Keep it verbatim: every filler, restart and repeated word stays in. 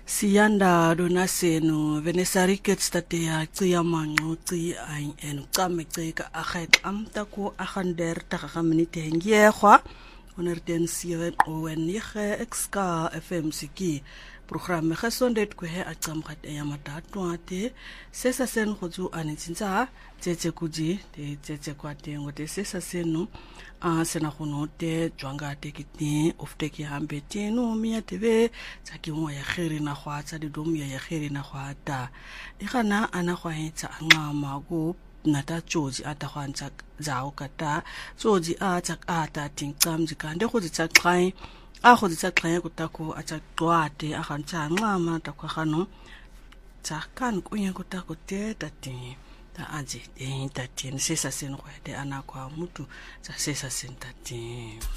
Siyanda donaseno venesarikets tatea cia manguti ai en tsameceka aget amtaku agander tagaminite ngiyegwa onerten siwe owenige exka F M siki programme gesondheid kwe atsamgat e yamatatwate sesa sen khotsu anitsinza tsetse kuji te tsetse kwate ngote sesa senu a sena khonote jwanga tekiti ofteki hambete no mia tv tsaki mo ya khiri na khwatsa di dom ya khiri na khwata digana ana khwaetsa ngama go nata tsoji ata khwantsa zawo kata tsoji a tsak ata tingcamji kande khotsi tsaqai a khotsi tsaqai kutako atsa qwate a khantsa ngama takhano tsakan kunya kutako te tati ta aje e tati sesa sen khwete ana kwa mutu tsa sesa sen tati